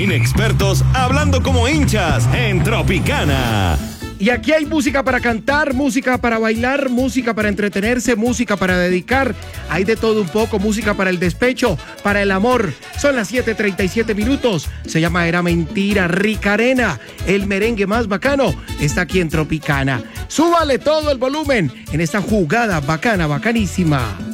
Inexpertos hablando como hinchas en Tropicana. Y aquí hay música para cantar, música para bailar, música para entretenerse, música para dedicar. Hay de todo un poco, música para el despecho, para el amor. Son las 7:37 minutos. Se llama Era Mentira, Ricarena. El merengue más bacano está aquí en Tropicana. Súbale todo el volumen en esta jugada bacana, bacanísima.